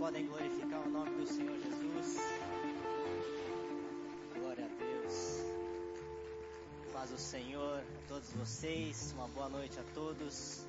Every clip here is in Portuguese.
podem glorificar o nome do Senhor Jesus? Glória a Deus. Paz do Senhor a todos vocês, uma boa noite a todos.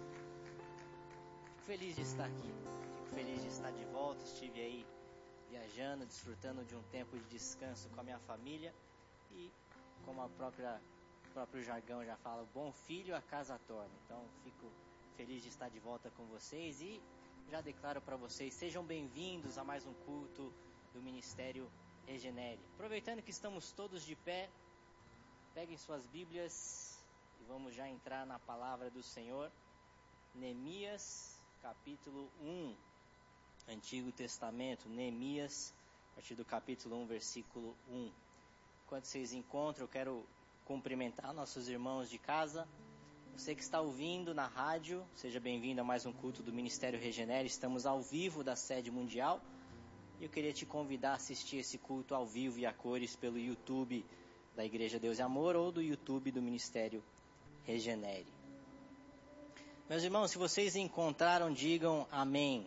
Fico feliz de estar aqui, fico feliz de estar de volta. Estive aí viajando, desfrutando de um tempo de descanso com a minha família. E como o próprio jargão já fala, bom filho a casa torna. Então fico feliz de estar de volta com vocês e já declaro para vocês, sejam bem-vindos a mais um culto do Ministério Regenere. Aproveitando que estamos todos de pé, peguem suas Bíblias e vamos já entrar na palavra do Senhor. Neemias, capítulo 1, Antigo Testamento, Neemias, a partir do capítulo 1, versículo 1. Enquanto vocês encontram, eu quero cumprimentar nossos irmãos de casa. Você que está ouvindo na rádio, seja bem-vindo a mais um culto do Ministério Regenere. Estamos ao vivo da sede mundial e eu queria te convidar a assistir esse culto ao vivo e a cores pelo YouTube da Igreja Deus e Amor ou do YouTube do Ministério Regenere. Meus irmãos, se vocês encontraram, digam amém.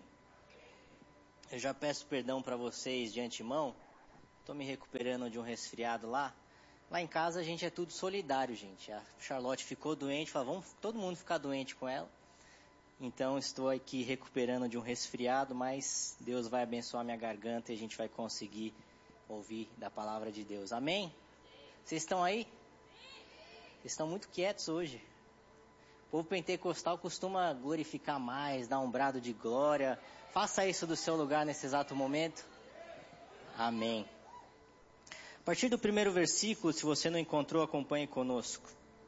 Eu já peço perdão para vocês de antemão, estou me recuperando de um resfriado lá. Lá em casa a gente é tudo solidário, gente. A Charlotte ficou doente, falou, vamos todo mundo ficar doente com ela. Então estou aqui recuperando de um resfriado, mas Deus vai abençoar minha garganta e a gente vai conseguir ouvir da palavra de Deus. Amém? Vocês estão aí? Vocês estão muito quietos hoje. O povo pentecostal costuma glorificar mais, dar um brado de glória. Faça isso do seu lugar nesse exato momento. Amém. A partir do primeiro versículo, se você não encontrou, acompanhe conosco.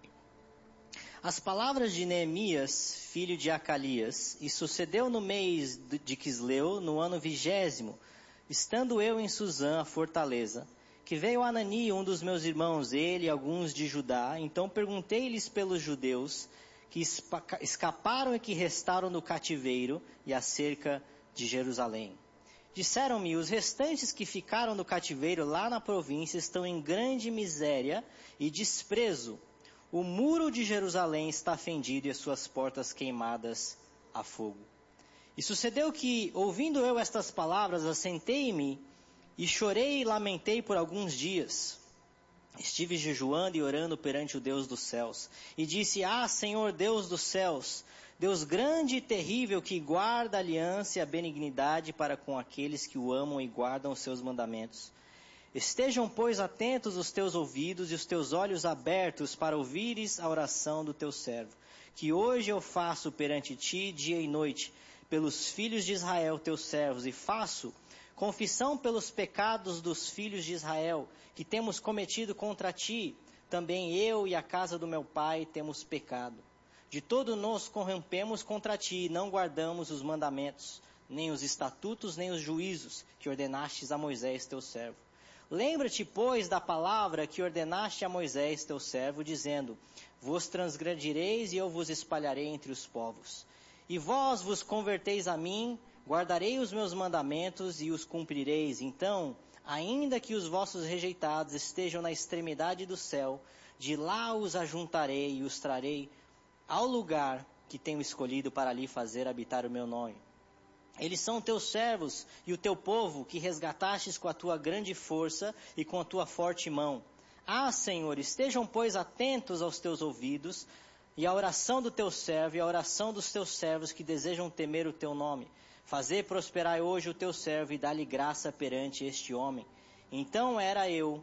As palavras de Neemias, filho de Acalias, e sucedeu no mês de Quisleu, no ano 20º, estando eu em Suzã, a fortaleza, que veio Anani, um dos meus irmãos, ele e alguns de Judá. Então perguntei-lhes pelos judeus que escaparam e que restaram no cativeiro e acerca de Jerusalém. Disseram-me, os restantes que ficaram no cativeiro lá na província estão em grande miséria e desprezo. O muro de Jerusalém está fendido e as suas portas queimadas a fogo. E sucedeu que, ouvindo eu estas palavras, assentei-me e chorei e lamentei por alguns dias. Estive jejuando e orando perante o Deus dos céus. E disse, Senhor Deus dos céus, Deus grande e terrível que guarda a aliança e a benignidade para com aqueles que o amam e guardam os seus mandamentos. Estejam, pois, atentos os teus ouvidos e os teus olhos abertos para ouvires a oração do teu servo, que hoje eu faço perante ti dia e noite, pelos filhos de Israel, teus servos, e faço confissão pelos pecados dos filhos de Israel, que temos cometido contra ti. Também eu e a casa do meu pai temos pecado. De todo nos corrompemos contra ti, e não guardamos os mandamentos, nem os estatutos, nem os juízos que ordenastes a Moisés teu servo. Lembra-te, pois, da palavra que ordenaste a Moisés teu servo, dizendo, vos transgredireis e eu vos espalharei entre os povos. E vós vos converteis a mim, guardarei os meus mandamentos e os cumprireis. Então, ainda que os vossos rejeitados estejam na extremidade do céu, de lá os ajuntarei e os trarei ao lugar que tenho escolhido para ali fazer habitar o meu nome. Eles são teus servos e o teu povo que resgatastes com a tua grande força e com a tua forte mão. Senhor, estejam, pois, atentos aos teus ouvidos e à oração do teu servo e à oração dos teus servos que desejam temer o teu nome. Fazer prosperar hoje o teu servo e dar-lhe graça perante este homem. Então era eu,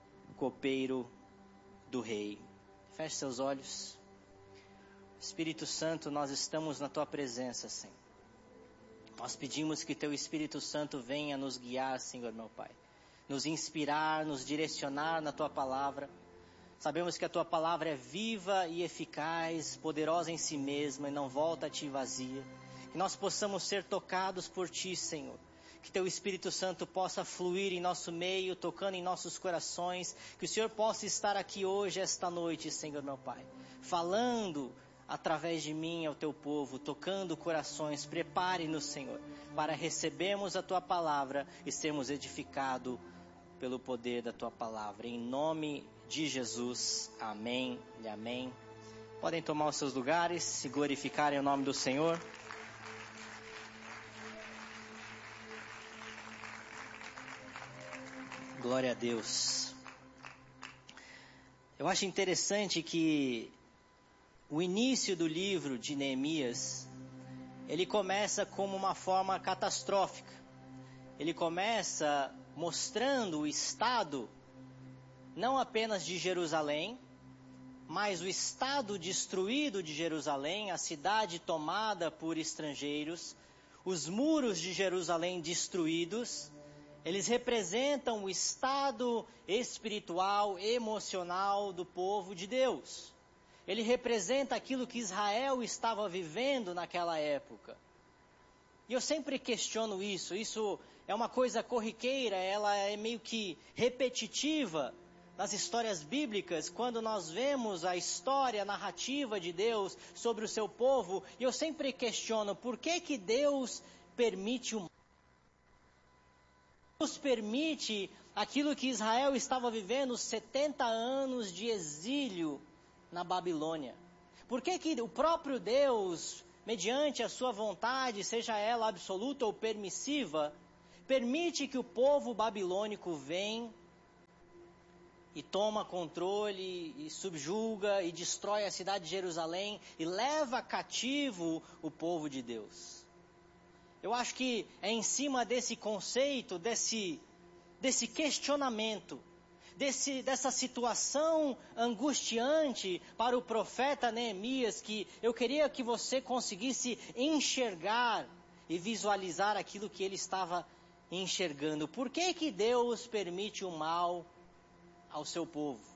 copeiro do rei. Feche seus olhos. Espírito Santo, nós estamos na tua presença, Senhor. Nós pedimos que teu Espírito Santo venha nos guiar, Senhor, meu Pai. Nos inspirar, nos direcionar na tua palavra. Sabemos que a tua palavra é viva e eficaz, poderosa em si mesma e não volta a ti vazia. Que nós possamos ser tocados por ti, Senhor. Que teu Espírito Santo possa fluir em nosso meio, tocando em nossos corações. Que o Senhor possa estar aqui hoje, esta noite, Senhor, meu Pai. Falando através de mim ao teu povo, tocando corações. Prepare-nos, Senhor, para recebermos a tua palavra e sermos edificados pelo poder da tua palavra. Em nome de Jesus, amém e amém. Podem tomar os seus lugares e glorificarem o nome do Senhor. Glória a Deus. Eu acho interessante que o início do livro de Neemias, ele começa como uma forma catastrófica. Ele começa mostrando o estado, não apenas de Jerusalém, mas o estado destruído de Jerusalém, a cidade tomada por estrangeiros, os muros de Jerusalém destruídos. Eles representam o estado espiritual, emocional do povo de Deus. Ele representa aquilo que Israel estava vivendo naquela época. E eu sempre questiono isso. Isso é uma coisa corriqueira, ela é meio que repetitiva nas histórias bíblicas, quando nós vemos a história, a narrativa de Deus sobre o seu povo. E eu sempre questiono, por que Deus permite o Deus permite aquilo que Israel estava vivendo, 70 anos de exílio na Babilônia? Por que o próprio Deus, mediante a sua vontade, seja ela absoluta ou permissiva, permite que o povo babilônico venha e toma controle, e subjuga, e destrói a cidade de Jerusalém, e leva cativo o povo de Deus? Eu acho que é em cima desse conceito, desse questionamento, dessa situação angustiante para o profeta Neemias, que eu queria que você conseguisse enxergar e visualizar aquilo que ele estava enxergando. Por que Deus permite o mal ao seu povo?